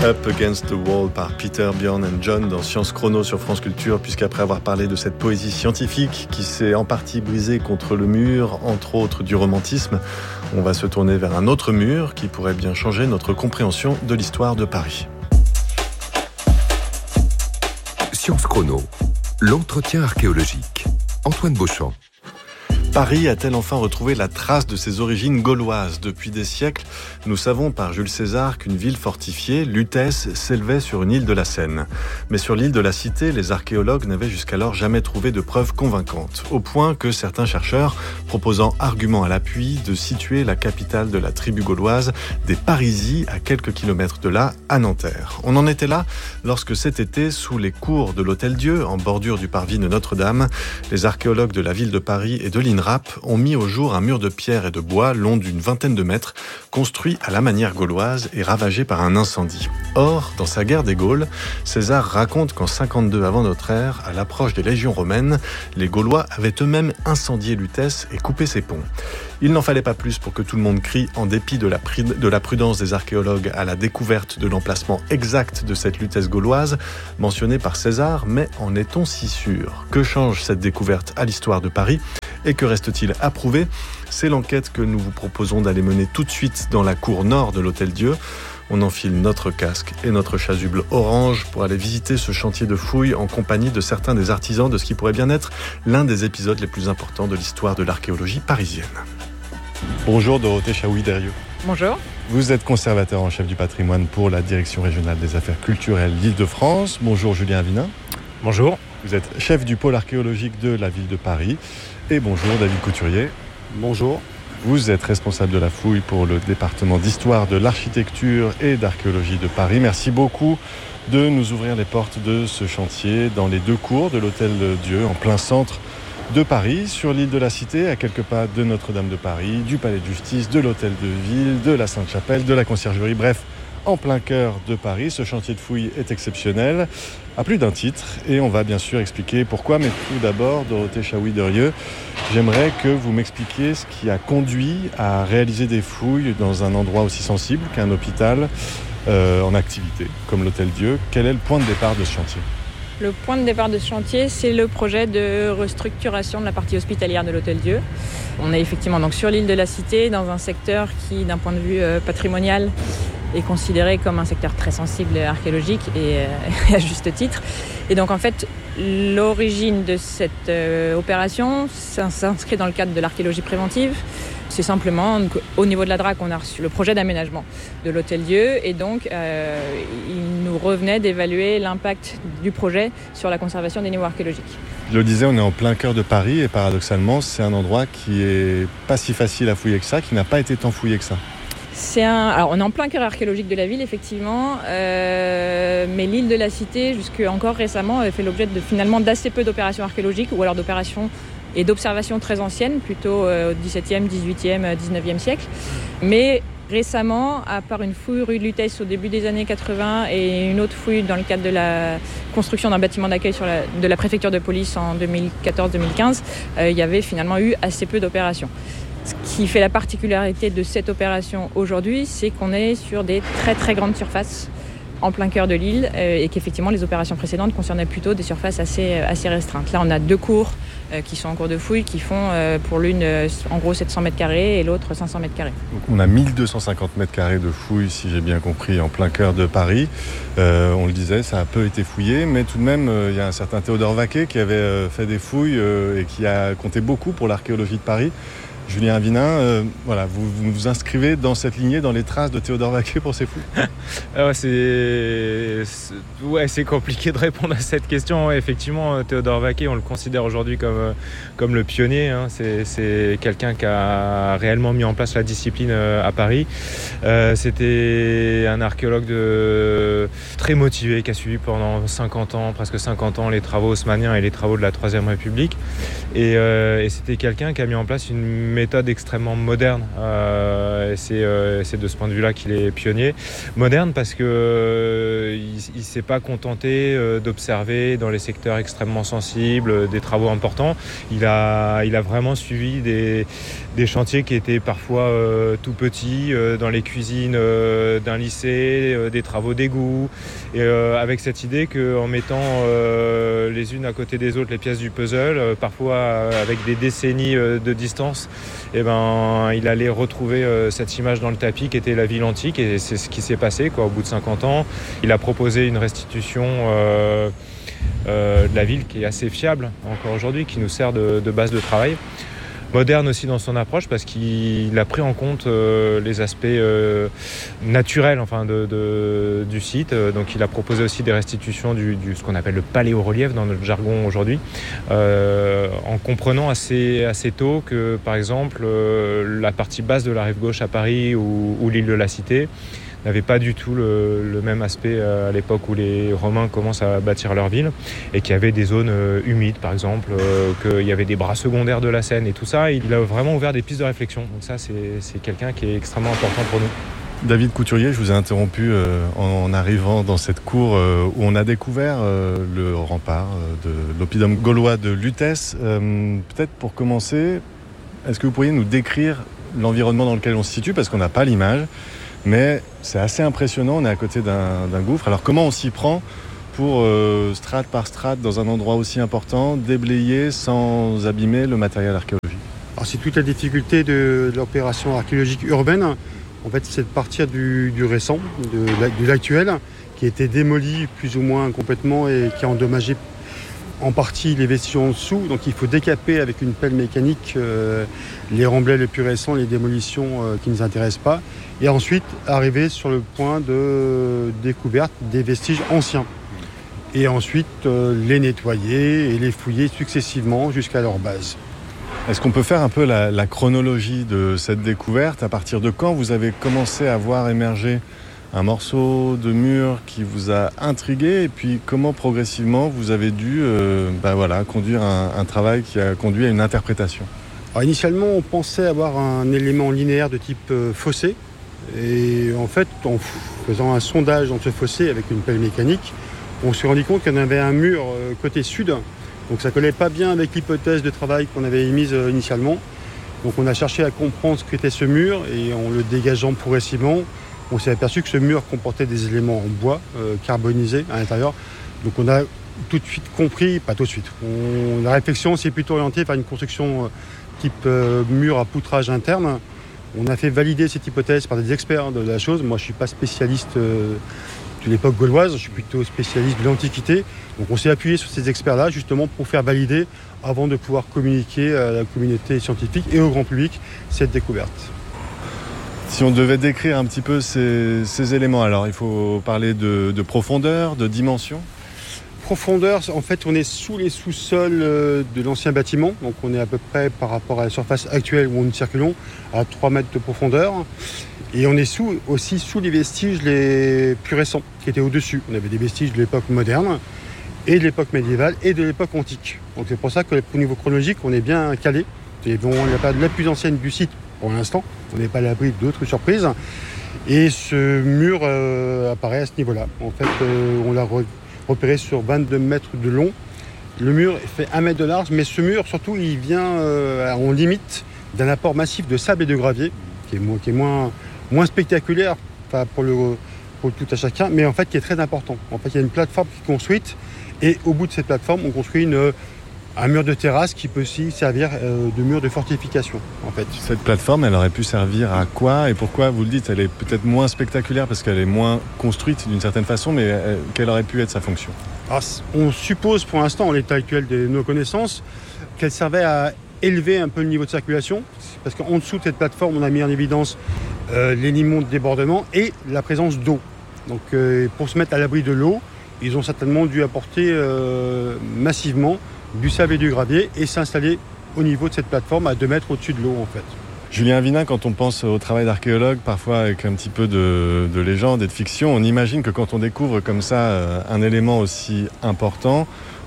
Up Against the Wall par Peter, Björn and John dans Science Chrono sur France Culture, puisqu'après avoir parlé de cette poésie scientifique qui s'est en partie brisée contre le mur, entre autres du romantisme, on va se tourner vers un autre mur qui pourrait bien changer notre compréhension de l'histoire de Paris. Science Chrono, l'entretien archéologique. Antoine Beauchamp. Paris a-t-elle enfin retrouvé la trace de ses origines gauloises ? Depuis des siècles, nous savons par Jules César qu'une ville fortifiée, Lutèce, s'élevait sur une île de la Seine. Mais sur l'île de la Cité, les archéologues n'avaient jusqu'alors jamais trouvé de preuves convaincantes, au point que certains chercheurs, proposant argument à l'appui, de situer la capitale de la tribu gauloise des Parisis à quelques kilomètres de là, à Nanterre. On en était là lorsque cet été, sous les cours de l'Hôtel-Dieu, en bordure du parvis de Notre-Dame, les archéologues de la ville de Paris et de l'INRAP ont mis au jour un mur de pierre et de bois long d'une vingtaine de mètres, construit à la manière gauloise et ravagé par un incendie. Or, dans sa guerre des Gaules, César raconte qu'en 52 avant notre ère, à l'approche des légions romaines, les Gaulois avaient eux-mêmes incendié Lutèce et coupé ses ponts. Il n'en fallait pas plus pour que tout le monde crie, en dépit de la prudence des archéologues, à la découverte de l'emplacement exact de cette Lutèce gauloise, mentionnée par César, mais en est-on si sûr ? Que change cette découverte à l'histoire de Paris ? Et que reste-t-il à prouver ? C'est l'enquête que nous vous proposons d'aller mener tout de suite dans la cour nord de l'Hôtel-Dieu. On enfile notre casque et notre chasuble orange pour aller visiter ce chantier de fouilles en compagnie de certains des artisans de ce qui pourrait bien être l'un des épisodes les plus importants de l'histoire de l'archéologie parisienne. Bonjour Dorothée Chaoui-Derieux. Bonjour. Vous êtes conservateur en chef du patrimoine pour la Direction régionale des affaires culturelles d'Île-de-France. Bonjour Julien Avinin. Bonjour. Vous êtes chef du pôle archéologique de la ville de Paris. Et bonjour David Couturier. Bonjour. Vous êtes responsable de la fouille pour le département d'histoire de l'architecture et d'archéologie de Paris. Merci beaucoup de nous ouvrir les portes de ce chantier dans les deux cours de l'Hôtel-Dieu, en plein centre de Paris, sur l'île de la Cité, à quelques pas de Notre-Dame de Paris, du Palais de Justice, de l'Hôtel de Ville, de la Sainte-Chapelle, de la Conciergerie, bref, en plein cœur de Paris. Ce chantier de fouilles est exceptionnel, à plus d'un titre, et on va bien sûr expliquer pourquoi. Mais tout d'abord, Dorothée Chaoui-Derieux, j'aimerais que vous m'expliquiez ce qui a conduit à réaliser des fouilles dans un endroit aussi sensible qu'un hôpital en activité, comme l'Hôtel-Dieu. Quel est le point de départ de ce chantier ? Le point de départ de ce chantier, c'est le projet de restructuration de la partie hospitalière de l'Hôtel-Dieu. On est effectivement donc sur l'île de la Cité, dans un secteur qui, d'un point de vue patrimonial, est considéré comme un secteur très sensible et archéologique, et à juste titre. Et donc en fait, l'origine de cette opération s'inscrit dans le cadre de l'archéologie préventive. C'est simplement au niveau de la DRAC, on a reçu le projet d'aménagement de l'Hôtel-Dieu, et donc il nous revenait d'évaluer l'impact du projet sur la conservation des niveaux archéologiques. Je le disais, on est en plein cœur de Paris, et paradoxalement, c'est un endroit qui est pas si facile à fouiller que ça, qui n'a pas été tant fouillé que ça. Alors on est en plein cœur archéologique de la ville, effectivement, mais l'île de la Cité, jusque encore récemment, avait fait l'objet finalement d'assez peu d'opérations archéologiques, ou alors d'opérations et d'observations très anciennes, plutôt au XVIIe, XVIIIe, XIXe siècle. Mais récemment, à part une fouille rue de Lutèce au début des années 80 et une autre fouille dans le cadre de la construction d'un bâtiment d'accueil de la préfecture de police en 2014-2015, il y avait finalement eu assez peu d'opérations. Ce qui fait la particularité de cette opération aujourd'hui, c'est qu'on est sur des très très grandes surfaces en plein cœur de l'île, et qu'effectivement les opérations précédentes concernaient plutôt des surfaces assez restreintes. Là, on a deux cours qui sont en cours de fouille, qui font pour l'une en gros 700 mètres carrés et l'autre 500 mètres carrés. Donc on a 1250 mètres carrés de fouilles, si j'ai bien compris, en plein cœur de Paris. On le disait, ça a peu été fouillé, mais tout de même, il y a un certain Théodore Vaquet qui avait fait des fouilles et qui a compté beaucoup pour l'archéologie de Paris. Julien Avinin, voilà, vous vous inscrivez dans cette lignée, dans les traces de Théodore Vaquet pour ces fouilles. C'est compliqué de répondre à cette question. Effectivement, Théodore Vaquet, on le considère aujourd'hui comme le pionnier. C'est quelqu'un qui a réellement mis en place la discipline à Paris. C'était un archéologue très motivé qui a suivi pendant presque 50 ans, les travaux haussmanniens et les travaux de la Troisième République. Et c'était quelqu'un qui a mis en place une méthode extrêmement moderne. Et c'est de ce point de vue-là qu'il est pionnier. Moderne parce que il s'est pas contenté d'observer dans les secteurs extrêmement sensibles des travaux importants. Il a vraiment suivi des chantiers qui étaient parfois tout petits, dans les cuisines d'un lycée, des travaux d'égout, et avec cette idée qu'en mettant les unes à côté des autres les pièces du puzzle, parfois avec des décennies de distance, il allait retrouver cette image dans le tapis qui était la ville antique, et c'est ce qui s'est passé au bout de 50 ans. Il a proposé une restitution de la ville qui est assez fiable encore aujourd'hui, qui nous sert de base de travail. Moderne aussi dans son approche parce qu'il a pris en compte les aspects naturels du site. Donc il a proposé aussi des restitutions du ce qu'on appelle le paléorelief dans notre jargon aujourd'hui, en comprenant assez tôt que par exemple la partie basse de la rive gauche à Paris ou l'île de la Cité n'avait pas du tout le même aspect à l'époque où les Romains commencent à bâtir leur ville, et qu'il y avait des zones humides par exemple, qu'il y avait des bras secondaires de la Seine et tout ça. Il a vraiment ouvert des pistes de réflexion. Donc ça, c'est quelqu'un qui est extrêmement important pour nous. David Couturier, je vous ai interrompu en arrivant dans cette cour où on a découvert le rempart de l'oppidum gaulois de Lutèce. Peut-être pour commencer, est-ce que vous pourriez nous décrire l'environnement dans lequel on se situe, parce qu'on n'a pas l'image, mais c'est assez impressionnant, on est à côté d'un gouffre. Alors comment on s'y prend pour, strate par strate, dans un endroit aussi important, déblayer sans abîmer le matériel archéologique? Alors c'est toute la difficulté de l'opération archéologique urbaine. En fait, c'est de partir du récent, de l'actuel, qui a été démoli plus ou moins complètement et qui a endommagé en partie les vestiges en dessous. Donc il faut décaper avec une pelle mécanique les remblais les plus récents, les démolitions qui ne nous intéressent pas, et ensuite arriver sur le point de découverte des vestiges anciens. Et ensuite les nettoyer et les fouiller successivement jusqu'à leur base. Est-ce qu'on peut faire un peu la chronologie de cette découverte? À partir de quand vous avez commencé à voir émerger un morceau de mur qui vous a intrigué, et puis comment progressivement vous avez dû conduire un travail qui a conduit à une interprétation? Alors, initialement, on pensait avoir un élément linéaire de type fossé, et en fait, en faisant un sondage dans ce fossé avec une pelle mécanique, on s'est rendu compte qu'il y en avait un mur côté sud, donc ça ne collait pas bien avec l'hypothèse de travail qu'on avait émise initialement. Donc on a cherché à comprendre ce qu'était ce mur, et en le dégageant progressivement, on s'est aperçu que ce mur comportait des éléments en bois carbonisés à l'intérieur. Donc on a tout de suite compris, pas tout de suite, la réflexion s'est plutôt orientée vers une construction type mur à poutrage interne. On a fait valider cette hypothèse par des experts de la chose. Moi je ne suis pas spécialiste de l'époque gauloise, je suis plutôt spécialiste de l'Antiquité. Donc on s'est appuyé sur ces experts-là justement pour faire valider avant de pouvoir communiquer à la communauté scientifique et au grand public cette découverte. Si on devait décrire un petit peu ces éléments, alors il faut parler de profondeur, de dimension. Profondeur, en fait, on est sous les sous-sols de l'ancien bâtiment. Donc on est à peu près, par rapport à la surface actuelle où nous circulons, à 3 mètres de profondeur. Et on est aussi sous les vestiges les plus récents, qui étaient au-dessus. On avait des vestiges de l'époque moderne, et de l'époque médiévale, et de l'époque antique. Donc c'est pour ça qu'au niveau chronologique, on est bien calé. Et bon, on n'a pas de la plus ancienne du site pour l'instant. On n'est pas à l'abri d'autres surprises. Et ce mur apparaît à ce niveau-là. En fait, on l'a repéré sur 22 mètres de long. Le mur fait 1 mètre de large, mais ce mur, surtout, il vient en limite d'un apport massif de sable et de gravier, qui est moins spectaculaire pour tout à chacun, mais en fait qui est très important. En fait, il y a une plateforme qui est construite, et au bout de cette plateforme, on construit un mur de terrasse qui peut aussi servir de mur de fortification, en fait. Cette plateforme, elle aurait pu servir à quoi, et pourquoi vous le dites? Elle est peut-être moins spectaculaire parce qu'elle est moins construite d'une certaine façon, mais quelle aurait pu être sa fonction? Alors, on suppose pour l'instant, en l'état actuel de nos connaissances, qu'elle servait à élever un peu le niveau de circulation, parce qu'en dessous de cette plateforme, on a mis en évidence les limons de débordement et la présence d'eau. Donc pour se mettre à l'abri de l'eau, ils ont certainement dû apporter massivement du sable et du gravier et s'installer au niveau de cette plateforme à 2 mètres au-dessus de l'eau, en fait. Julien Vinin, quand on pense au travail d'archéologue, parfois avec un petit peu de légende et de fiction, on imagine que quand on découvre comme ça un élément aussi important,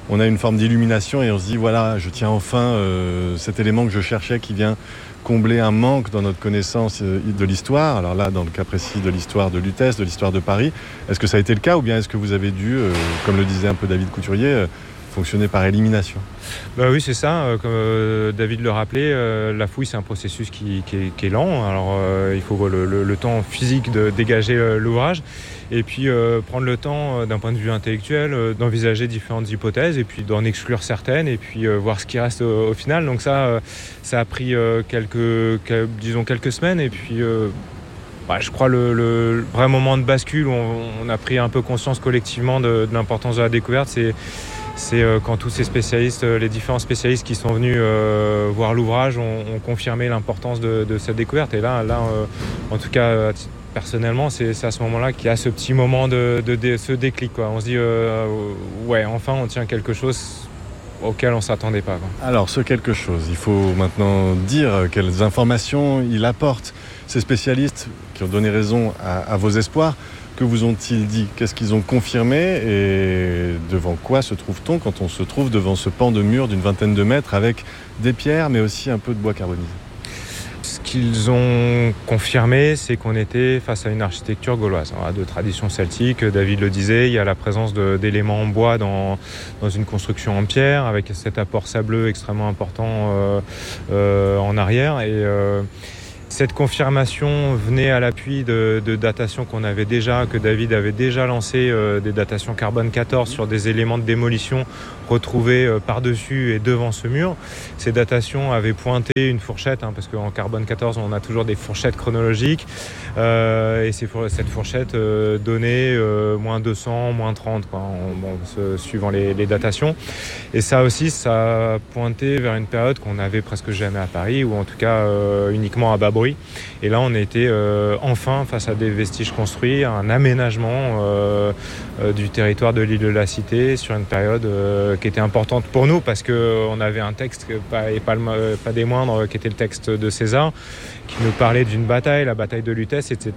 on a une forme d'illumination et on se dit voilà, je tiens enfin cet élément que je cherchais qui vient combler un manque dans notre connaissance de l'histoire. Alors là, dans le cas précis de l'histoire de Lutèce, de l'histoire de Paris, est-ce que ça a été le cas ou bien est-ce que vous avez dû, comme le disait un peu David Couturier, fonctionner par élimination? Oui, c'est ça. Comme David le rappelait, la fouille, c'est un processus qui est lent. Alors, il faut le temps physique de dégager l'ouvrage et puis prendre le temps, d'un point de vue intellectuel, d'envisager différentes hypothèses et puis d'en exclure certaines et puis voir ce qui reste au final. Donc ça a pris quelques semaines et puis... je crois le vrai moment de bascule où on a pris un peu conscience collectivement de l'importance de la découverte, c'est quand tous ces spécialistes, les différents spécialistes qui sont venus voir l'ouvrage ont confirmé l'importance de cette découverte. Et là, en tout cas, personnellement, c'est à ce moment-là qu'il y a ce petit moment de ce déclic, quoi. On se dit, ouais, enfin, on tient quelque chose auquel on ne s'attendait pas, quoi. Alors, ce quelque chose, il faut maintenant dire quelles informations il apporte. Ces spécialistes qui ont donné raison à vos espoirs, que vous ont-ils dit? Qu'est-ce qu'ils ont confirmé? Et devant quoi se trouve-t-on quand on se trouve devant ce pan de mur d'une 20aine de mètres avec des pierres mais aussi un peu de bois carbonisé? Ce qu'ils ont confirmé, c'est qu'on était face à une architecture gauloise, de tradition celtique. David le disait, il y a la présence d'éléments en bois dans une construction en pierre, avec cet apport sableux extrêmement important en arrière. Et cette confirmation venait à l'appui de datations que David avait déjà lancées, des datations carbone 14 sur des éléments de démolition retrouvés par-dessus et devant ce mur. Ces datations avaient pointé une fourchette, parce qu'en carbone 14, on a toujours des fourchettes chronologiques, et cette fourchette donnait moins 200, moins 30, suivant les datations. Et ça aussi, ça a pointé vers une période qu'on n'avait presque jamais à Paris, ou en tout cas uniquement à bas bruit. Et là, on était enfin face à des vestiges construits, un aménagement du territoire de l'île de la Cité sur une période qui était importante pour nous parce qu'on avait un texte, pas des moindres, qui était le texte de César, qui nous parlait d'une bataille, la bataille de Lutèce, etc.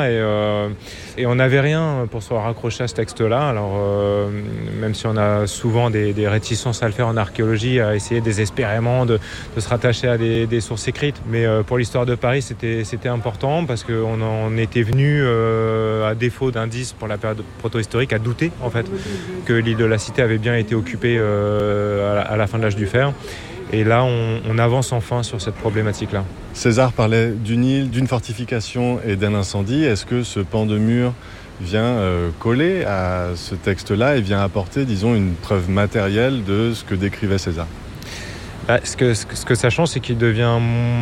Et on n'avait rien pour se raccrocher à ce texte-là. Alors, même si on a souvent des réticences à le faire en archéologie, à essayer désespérément de se rattacher à des sources écrites. Mais pour l'histoire de Paris, c'était important parce qu'on en était venu, à défaut d'indices pour la période protohistorique, à douter en fait que l'île de la Cité avait bien été occupée à la fin de l'âge du fer. Et là, on avance enfin sur cette problématique-là. César parlait d'une île, d'une fortification et d'un incendie. Est-ce que ce pan de mur vient coller à ce texte-là et vient apporter, disons, une preuve matérielle de ce que décrivait César? Ce que ça change, c'est qu'il devient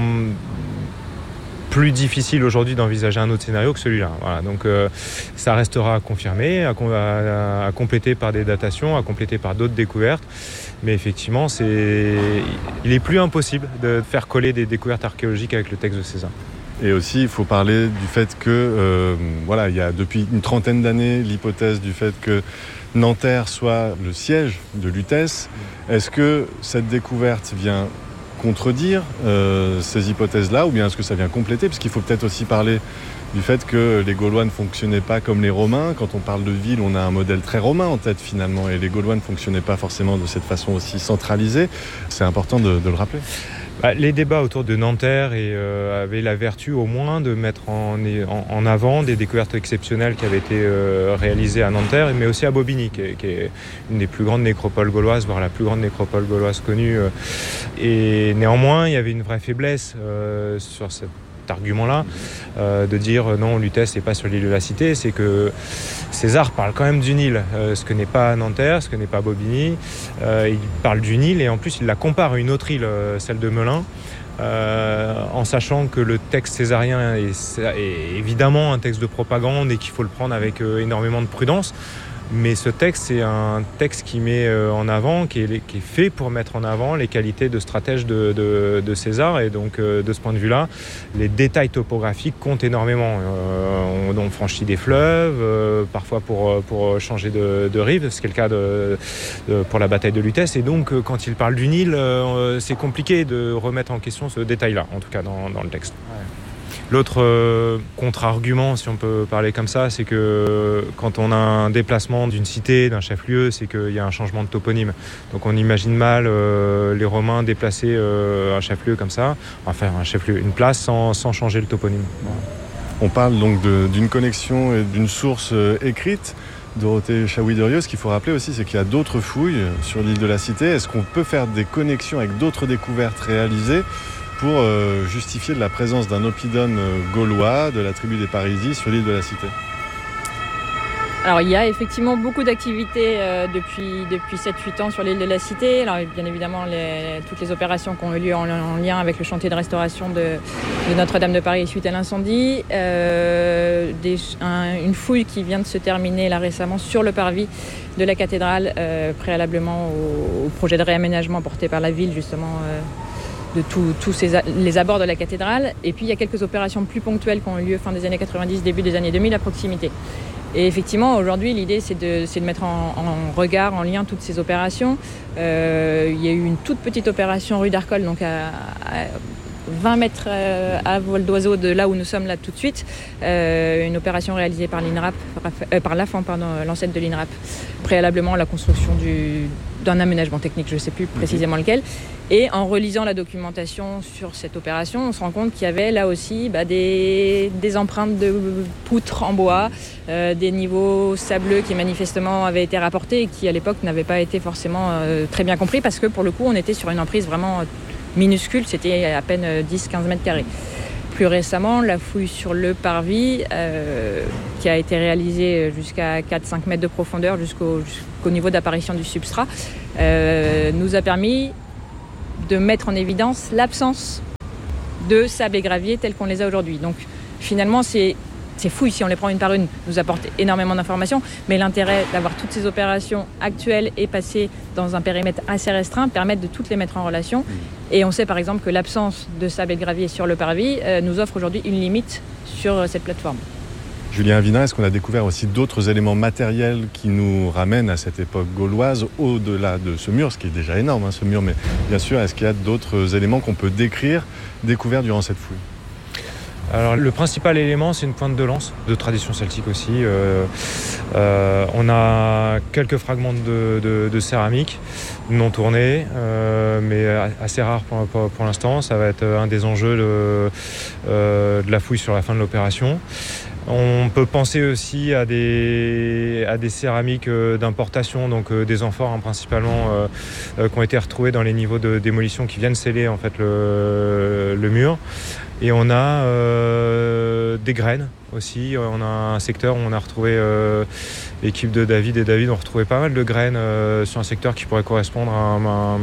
plus difficile aujourd'hui d'envisager un autre scénario que celui-là. Voilà, donc ça restera à confirmer, à compléter par des datations, à compléter par d'autres découvertes. Mais effectivement, il est plus impossible de faire coller des découvertes archéologiques avec le texte de César. Et aussi, il faut parler du fait que, il y a depuis une trentaine d'années l'hypothèse du fait que Nanterre soit le siège de Lutèce. Est-ce que cette découverte vient contredire ces hypothèses-là, ou bien est-ce que ça vient compléter? Parce qu'il faut peut-être aussi parler du fait que les Gaulois ne fonctionnaient pas comme les Romains. Quand on parle de ville, on a un modèle très romain en tête finalement, et les Gaulois ne fonctionnaient pas forcément de cette façon aussi centralisée. C'est important de le rappeler. Les débats autour de Nanterre avaient la vertu au moins de mettre en avant des découvertes exceptionnelles qui avaient été réalisées à Nanterre, mais aussi à Bobigny, qui est une des plus grandes nécropoles gauloises, voire la plus grande nécropole gauloise connue. Et néanmoins, il y avait une vraie faiblesse sur cet argument-là, de dire non, Lutèce n'est pas sur l'île de la Cité. C'est que César parle quand même d'une île, ce que n'est pas Nanterre, ce que n'est pas Bobigny. Il parle d'une île et en plus il la compare à une autre île, celle de Melun, en sachant que le texte césarien est évidemment un texte de propagande et qu'il faut le prendre avec énormément de prudence. Mais ce texte, c'est un texte qui met en avant, qui est fait pour mettre en avant les qualités de stratège de César. Et donc, de ce point de vue-là, les détails topographiques comptent énormément. On franchit des fleuves, parfois pour changer de rive, ce qui est le cas pour la bataille de Lutèce. Et donc, quand il parle d'une île, c'est compliqué de remettre en question ce détail-là, en tout cas dans le texte. Ouais. L'autre contre-argument, si on peut parler comme ça, c'est que quand on a un déplacement d'une cité, d'un chef-lieu, c'est qu'il y a un changement de toponyme. Donc on imagine mal les Romains déplacer un chef-lieu comme ça, enfin un chef-lieu, une place sans changer le toponyme. Voilà. On parle donc d'une connexion et d'une source écrite. Dorothée Chaouy-Derieux, ce qu'il faut rappeler aussi, c'est qu'il y a d'autres fouilles sur l'île de la Cité. Est-ce qu'on peut faire des connexions avec d'autres découvertes réalisées pour justifier de la présence d'un oppidum gaulois de la tribu des Parisis sur l'île de la Cité? Alors il y a effectivement beaucoup d'activités depuis 7-8 ans sur l'île de la Cité. Alors bien évidemment toutes les opérations qui ont eu lieu en lien avec le chantier de restauration de Notre-Dame de Paris suite à l'incendie. Une fouille qui vient de se terminer là récemment sur le parvis de la cathédrale, préalablement au projet de réaménagement porté par la ville justement de tous les abords de la cathédrale. Et puis il y a quelques opérations plus ponctuelles qui ont eu lieu fin des années 90, début des années 2000 à proximité. Et effectivement, aujourd'hui, l'idée, c'est de mettre en regard, en lien toutes ces opérations. Il y a eu une toute petite opération rue d'Arcole, donc à 20 mètres à vol d'oiseau de là où nous sommes là tout de suite. Une opération réalisée par l'INRAP, par l'AFAN, l'ancêtre de l'INRAP, préalablement à la construction d'un aménagement technique, je ne sais plus précisément lequel. Et en relisant la documentation sur cette opération, on se rend compte qu'il y avait là aussi des empreintes de poutres en bois, des niveaux sableux qui manifestement avaient été rapportés et qui à l'époque n'avaient pas été forcément très bien compris parce que pour le coup on était sur une emprise vraiment minuscule, c'était à peine 10-15 mètres carrés. Plus récemment, la fouille sur le parvis qui a été réalisée jusqu'à 4-5 mètres de profondeur jusqu'au niveau d'apparition du substrat nous a permis de mettre en évidence l'absence de sable et gravier tels qu'on les a aujourd'hui. Donc finalement, ces fouilles, si on les prend une par une, nous apportent énormément d'informations, mais l'intérêt d'avoir toutes ces opérations actuelles et passées dans un périmètre assez restreint permettent de toutes les mettre en relation. Et on sait par exemple que l'absence de sable et de gravier sur le parvis nous offre aujourd'hui une limite sur cette plateforme. Julien Avina, est-ce qu'on a découvert aussi d'autres éléments matériels qui nous ramènent à cette époque gauloise, au-delà de ce mur, ce qui est déjà énorme, ce mur, mais bien sûr, est-ce qu'il y a d'autres éléments qu'on peut découvrir durant cette fouille? Alors le principal élément, c'est une pointe de lance, de tradition celtique aussi. On a quelques fragments de céramique non tournés, mais assez rares pour l'instant. Ça va être un des enjeux de la fouille sur la fin de l'opération. On peut penser aussi à des céramiques d'importation, donc des amphores principalement, qui ont été retrouvées dans les niveaux de démolition qui viennent sceller en fait le mur. Et on a des graines aussi. On a un secteur où on a retrouvé, l'équipe de David et David ont retrouvé pas mal de graines sur un secteur qui pourrait correspondre à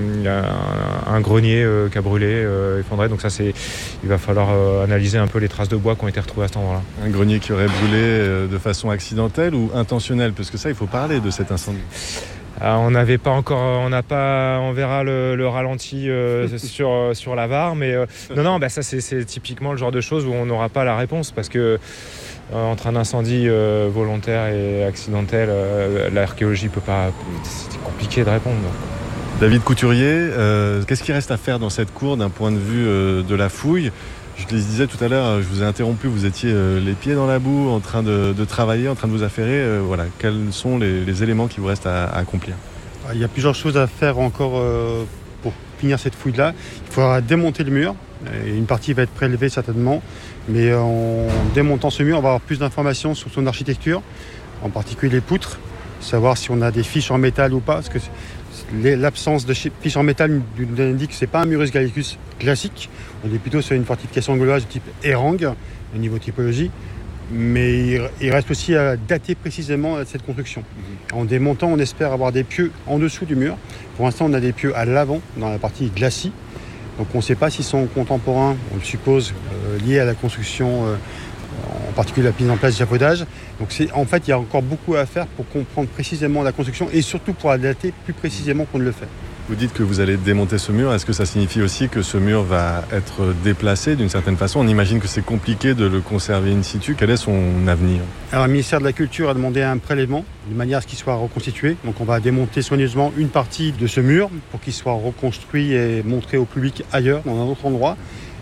un grenier qui a brûlé, effondré. Donc ça, il va falloir analyser un peu les traces de bois qui ont été retrouvées à cet endroit-là. Un grenier qui aurait brûlé de façon accidentelle ou intentionnelle? Parce que ça, il faut parler de cet incendie. On n'avait pas encore, on verra le ralenti sur la VAR, mais non, ça c'est typiquement le genre de choses où on n'aura pas la réponse parce que entre un incendie volontaire et accidentel, l'archéologie peut pas, c'est compliqué de répondre. David Couturier, qu'est-ce qui reste à faire dans cette cour d'un point de vue de la fouille? Je les disais tout à l'heure, je vous ai interrompu, vous étiez les pieds dans la boue, en train de travailler, en train de vous affairer. Voilà, quels sont les éléments qui vous restent à accomplir? Il y a plusieurs choses à faire encore pour finir cette fouille-là. Il faudra démonter le mur. Et une partie va être prélevée certainement. Mais en démontant ce mur, on va avoir plus d'informations sur son architecture, en particulier les poutres, savoir si on a des fiches en métal ou pas. Parce que l'absence de fiches en métal nous indique que ce n'est pas un Murus Gallicus classique. On est plutôt sur une fortification gauloise de type Erang, au niveau typologie. Mais il reste aussi à dater précisément cette construction. En démontant, on espère avoir des pieux en dessous du mur. Pour l'instant, on a des pieux à l'avant, dans la partie glacis. Donc on ne sait pas s'ils sont contemporains, on le suppose, liés à la construction, en particulier la mise en place du chapeaudage. Donc en fait, il y a encore beaucoup à faire pour comprendre précisément la construction et surtout pour la dater plus précisément qu'on ne le fait. Vous dites que vous allez démonter ce mur. Est-ce que ça signifie aussi que ce mur va être déplacé d'une certaine façon? On imagine que c'est compliqué de le conserver in situ. Quel est son avenir? Alors, le ministère de la Culture a demandé un prélèvement de manière à ce qu'il soit reconstitué. Donc on va démonter soigneusement une partie de ce mur pour qu'il soit reconstruit et montré au public ailleurs, dans un autre endroit.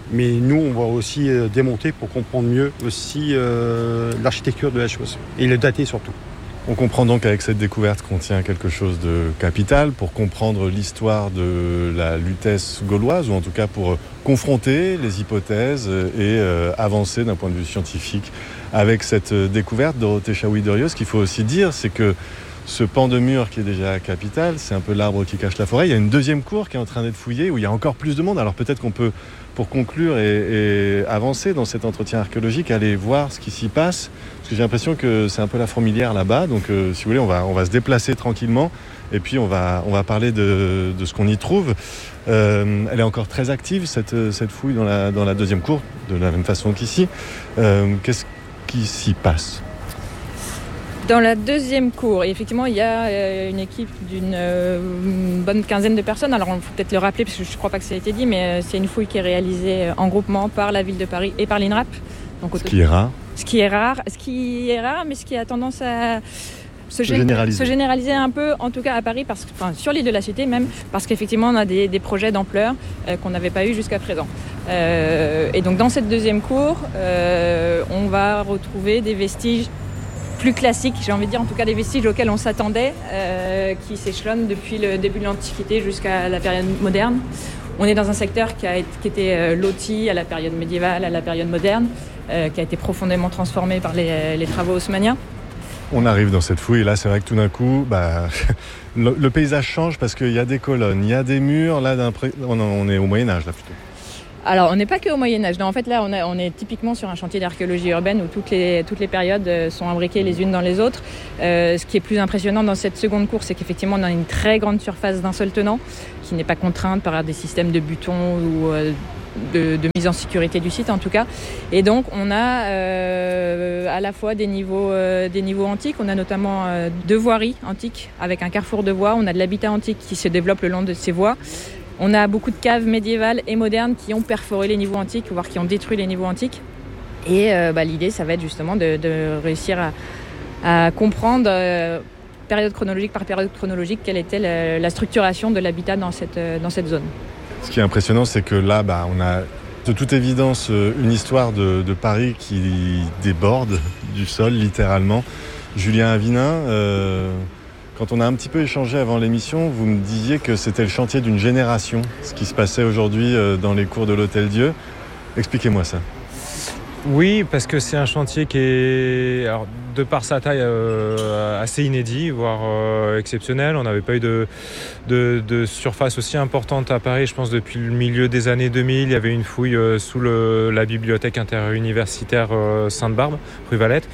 Mais nous, on va aussi démonter pour comprendre mieux aussi l'architecture de la chose et le dater surtout. On comprend donc avec cette découverte qu'on tient quelque chose de capital pour comprendre l'histoire de la lutèce gauloise, ou en tout cas pour confronter les hypothèses et avancer d'un point de vue scientifique avec cette découverte. Dorothée Chaouy-Derieux, ce qu'il faut aussi dire, c'est que ce pan de mur qui est déjà capital, c'est un peu l'arbre qui cache la forêt. Il y a une deuxième cour qui est en train d'être fouillée où il y a encore plus de monde. Alors peut-être qu'on peut, pour conclure et avancer dans cet entretien archéologique, aller voir ce qui s'y passe. Parce que j'ai l'impression que c'est un peu la fourmilière là-bas. Donc si vous voulez, on va se déplacer tranquillement et puis on va parler de ce qu'on y trouve. Elle est encore très active, cette fouille dans la deuxième cour, de la même façon qu'ici. Qu'est-ce qui s'y passe ? Dans la deuxième cour, effectivement, il y a une équipe d'une bonne quinzaine de personnes. Alors, il faut peut-être le rappeler, parce que je ne crois pas que ça a été dit, mais c'est une fouille qui est réalisée en groupement par la ville de Paris et par l'INRAP. Donc, ce qui est rare. Ce qui est rare, mais ce qui a tendance à se généraliser un peu, en tout cas à Paris, sur l'île de la Cité même, parce qu'effectivement, on a des projets d'ampleur qu'on n'avait pas eu jusqu'à présent. Et donc, dans cette deuxième cour, on va retrouver des vestiges plus classiques, j'ai envie de dire, en tout cas des vestiges auxquels on s'attendait, qui s'échelonnent depuis le début de l'Antiquité jusqu'à la période moderne. On est dans un secteur qui était loti à la période médiévale, à la période moderne, qui a été profondément transformé par les travaux haussmanniens. On arrive dans cette fouille et là, c'est vrai que tout d'un coup, le paysage change parce qu'il y a des colonnes, il y a des murs. Là, on est au Moyen-Âge, là, plutôt. Alors, on n'est pas que au Moyen-Âge. Non, en fait, là, on est typiquement sur un chantier d'archéologie urbaine où toutes les périodes sont imbriquées les unes dans les autres. Ce qui est plus impressionnant dans cette seconde cour, c'est qu'effectivement, on a une très grande surface d'un seul tenant qui n'est pas contrainte par des systèmes de butons ou de mise en sécurité du site, en tout cas. Et donc, on a à la fois des niveaux antiques. On a notamment 2 voiries antiques avec un carrefour de voies. On a de l'habitat antique qui se développe le long de ces voies. On a beaucoup de caves médiévales et modernes qui ont perforé les niveaux antiques, voire qui ont détruit les niveaux antiques. Et l'idée, ça va être justement de réussir à comprendre, période chronologique par période chronologique, quelle était la structuration de l'habitat dans cette zone. Ce qui est impressionnant, c'est que là, on a de toute évidence une histoire de Paris qui déborde du sol, littéralement. Julien Avinin, quand on a un petit peu échangé avant l'émission, vous me disiez que c'était le chantier d'une génération, ce qui se passait aujourd'hui dans les cours de l'Hôtel-Dieu. Expliquez-moi ça. Oui, parce que c'est un chantier qui est, alors, de par sa taille, assez inédit, voire exceptionnel. On n'avait pas eu de surface aussi importante à Paris, je pense, depuis le milieu des années 2000. Il y avait une fouille sous la bibliothèque interuniversitaire Sainte-Barbe, rue Valette.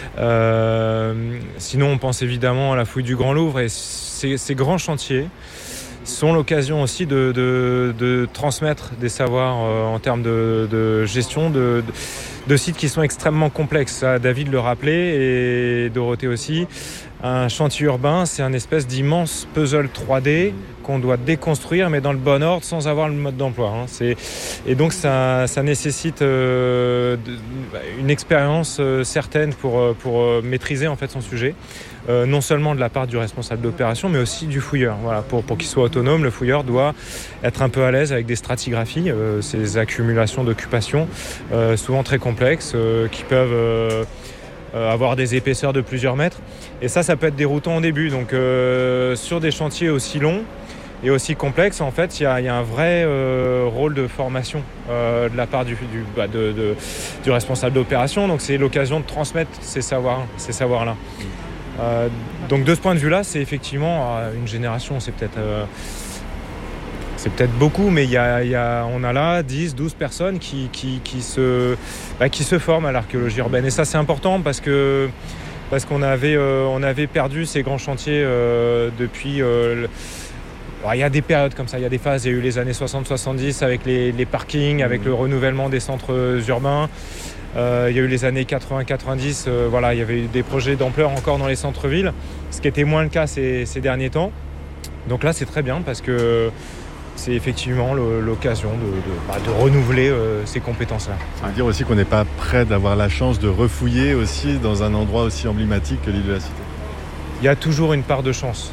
Sinon, on pense évidemment à la fouille du Grand Louvre. Et ces grands chantiers sont l'occasion aussi de transmettre des savoirs en termes de gestion de sites qui sont extrêmement complexes. Ça, David le rappelait et Dorothée aussi. Un chantier urbain, c'est un espèce d'immense puzzle 3D qu'on doit déconstruire, mais dans le bon ordre, sans avoir le mode d'emploi. Et donc, ça nécessite une expérience certaine pour maîtriser en fait son sujet. Non seulement de la part du responsable d'opération, mais aussi du fouilleur. Voilà, pour qu'il soit autonome, le fouilleur doit être un peu à l'aise avec des stratigraphies, ces accumulations d'occupation, souvent très complexes, qui peuvent avoir des épaisseurs de plusieurs mètres. Et ça peut être déroutant au début. Donc, sur des chantiers aussi longs et aussi complexes, en fait, il y a un vrai rôle de formation de la part du responsable d'opération. Donc, c'est l'occasion de transmettre ces savoirs-là. Donc de ce point de vue-là, c'est effectivement une génération, c'est peut-être beaucoup, mais on a là 10, 12 personnes qui se forment à l'archéologie urbaine. Et ça, c'est important parce qu'on avait perdu ces grands chantiers depuis... il y a des périodes comme ça, il y a des phases. Il y a eu les années 60-70 avec les parkings, avec le renouvellement des centres urbains. Il y a eu les années 80-90, il y avait eu des projets d'ampleur encore dans les centres-villes, ce qui était moins le cas ces derniers temps. Donc là, c'est très bien parce que c'est effectivement l'occasion de renouveler ces compétences-là. Ça veut dire aussi qu'on n'est pas prêt d'avoir la chance de refouiller aussi dans un endroit aussi emblématique que l'île de la Cité. Il y a toujours une part de chance.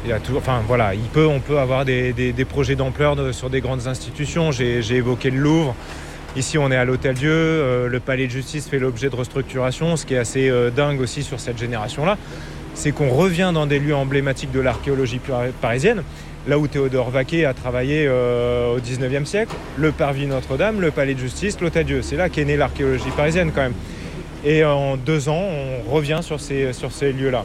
On peut avoir des projets d'ampleur sur des grandes institutions. J'ai évoqué le Louvre. Ici, on est à l'Hôtel-Dieu, le Palais de Justice fait l'objet de restructuration. Ce qui est assez dingue aussi sur cette génération-là, c'est qu'on revient dans des lieux emblématiques de l'archéologie parisienne, là où Théodore Vaquet a travaillé au 19e siècle, le Parvis Notre-Dame, le Palais de Justice, l'Hôtel-Dieu. C'est là qu'est née l'archéologie parisienne quand même. Et en 2 ans, on revient sur ces lieux-là.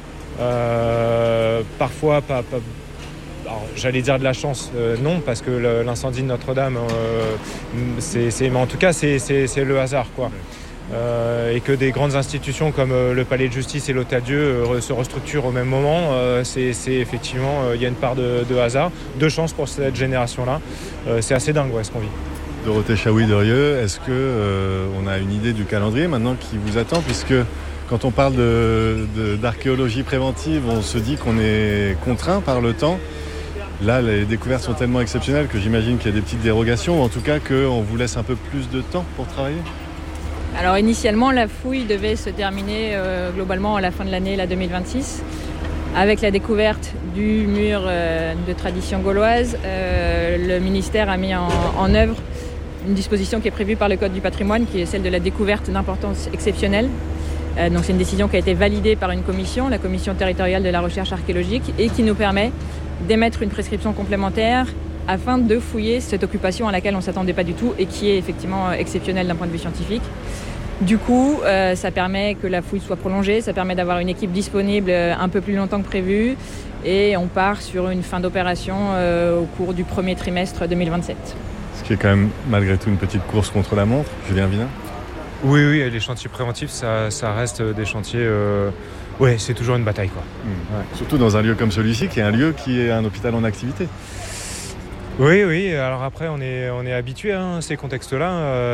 Parfois, alors, j'allais dire de la chance, non, parce que l'incendie de Notre-Dame, mais en tout cas, c'est le hasard, quoi. Et que des grandes institutions comme le Palais de Justice et l'Hôtel-Dieu se restructurent au même moment, c'est effectivement, il y a une part de hasard, de chance pour cette génération-là. C'est assez dingue, ce qu'on vit. Dorothée Chaouis-Derieux, est-ce qu'on a une idée du calendrier maintenant qui vous attend, puisque quand on parle d'archéologie préventive, on se dit qu'on est contraint par le temps. Là, les découvertes sont tellement exceptionnelles que j'imagine qu'il y a des petites dérogations, ou en tout cas qu'on vous laisse un peu plus de temps pour travailler. Alors initialement, la fouille devait se terminer globalement à la fin de l'année 2026. Avec la découverte du mur de tradition gauloise, le ministère a mis en œuvre une disposition qui est prévue par le Code du patrimoine, qui est celle de la découverte d'importance exceptionnelle. Donc c'est une décision qui a été validée par une commission, la commission territoriale de la recherche archéologique, et qui nous permet d'émettre une prescription complémentaire afin de fouiller cette occupation à laquelle on ne s'attendait pas du tout et qui est effectivement exceptionnelle d'un point de vue scientifique. Du coup, ça permet que la fouille soit prolongée, ça permet d'avoir une équipe disponible un peu plus longtemps que prévu et on part sur une fin d'opération au cours du premier trimestre 2027. Ce qui est quand même malgré tout une petite course contre la montre, Julien Vinin. Oui, les chantiers préventifs, ça reste des chantiers... Ouais, c'est toujours une bataille, quoi. Ouais. Surtout dans un lieu comme celui-ci, qui est un lieu qui est un hôpital en activité. Oui, alors après, on est habitué à ces contextes-là.